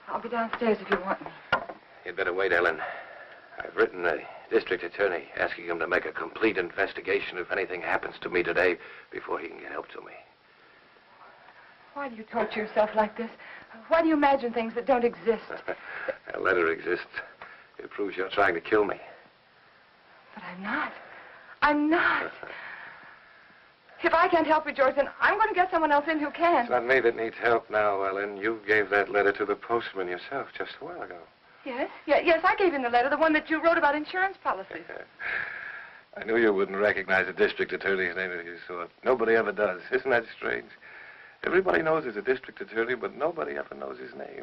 I'll be downstairs if you want me. You'd better wait, Ellen. I've written the district attorney asking him to make a complete investigation if anything happens to me today before he can get help to me. Why do you torture yourself like this? Why do you imagine things that don't exist? A letter exists. It proves you're trying to kill me. But I'm not. I'm not. If I can't help you, George, then I'm going to get someone else in who can. It's not me that needs help now, Ellen. You gave that letter to the postman yourself just a while ago. Yes? Yes, I gave him the letter, the one that you wrote about insurance policies. I knew you wouldn't recognize a district attorney's name if you saw it. Nobody ever does. Isn't that strange? Everybody knows there's a district attorney, but nobody ever knows his name.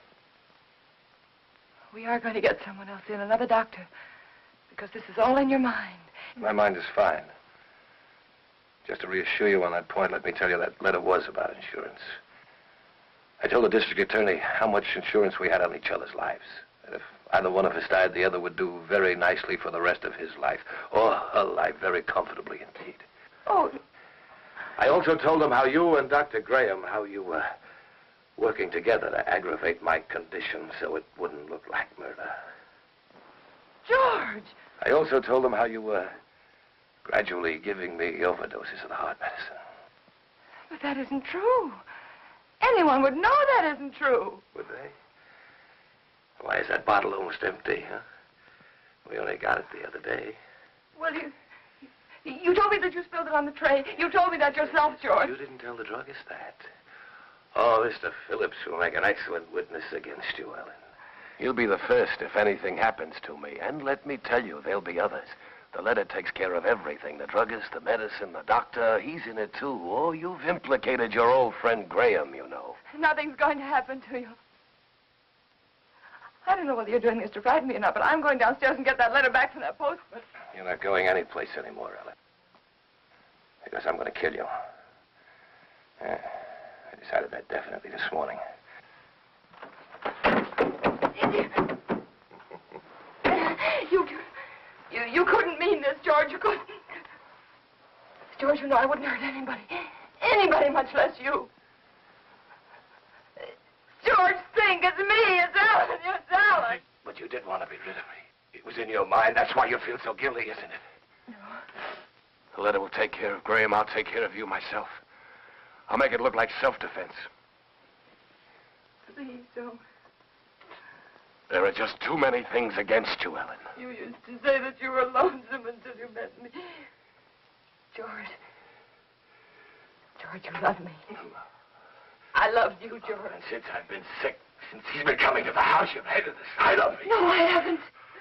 We are going to get someone else in, another doctor, because this is all in your mind. My mind is fine. Just to reassure you on that point, let me tell you that letter was about insurance. I told the district attorney how much insurance we had on each other's lives. And if either one of us died, the other would do very nicely for the rest of his life, or her life very comfortably indeed. Oh. I also told him how you and Dr. Graham, how you were working together to aggravate my condition so it wouldn't look like murder. George! I also told him how you were gradually giving me overdoses of the heart medicine. But that isn't true. Anyone would know that isn't true. Would they? Why is that bottle almost empty, huh? We only got it the other day. Well, you told me that you spilled it on the tray. You told me that yourself, George. You didn't tell the druggist that. Oh, Mr. Phillips will make an excellent witness against you, Ellen. He'll be the first if anything happens to me. And let me tell you, there'll be others. The letter takes care of everything. The druggist, the medicine, the doctor, he's in it too. Oh, you've implicated your old friend Graham, you know. Nothing's going to happen to you. I don't know whether you're doing this to frighten me or not, but I'm going downstairs and get that letter back from that postman. You're not going anyplace anymore, Ellen. Because I'm going to kill you. Yeah, I decided that definitely this morning. You couldn't mean this, George. You couldn't. George, you know I wouldn't hurt anybody. Anybody, much less you. George, think. It's me. It's Ellen. It's Ellen. But you did want to be rid of me. It was in your mind. That's why you feel so guilty, isn't it? No. The letter will take care of Graham. I'll take care of you myself. I'll make it look like self-defense. Please don't. There are just too many things against you, Ellen. You used to say that you were lonesome until you met me. George. George, you love me. I loved you, George. And since I've been sick, since he's been coming to the house, you've hated the sight of me. No, I haven't.